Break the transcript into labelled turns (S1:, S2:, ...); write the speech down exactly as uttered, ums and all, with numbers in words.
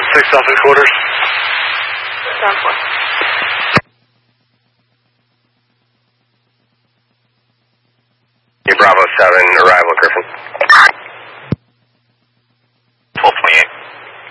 S1: six Southwest quarters.
S2: Down four.
S1: Bravo seven, arrival